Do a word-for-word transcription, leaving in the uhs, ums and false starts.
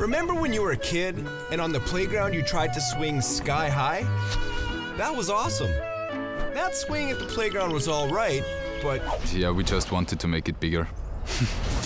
Remember when you were a kid and on the playground you tried to swing sky high? That was awesome. That swing at the playground was all right, but... Yeah, we just wanted to make it bigger.